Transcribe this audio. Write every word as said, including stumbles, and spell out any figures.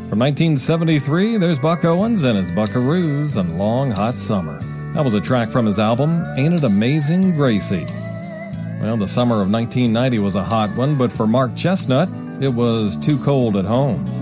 From nineteen seventy-three, there's Buck Owens and his Buckaroos and Long Hot Summer. That was a track from his album, Ain't It Amazing, Gracie? Well, the summer of nineteen ninety was a hot one, but for Mark Chestnut, it was too cold at home.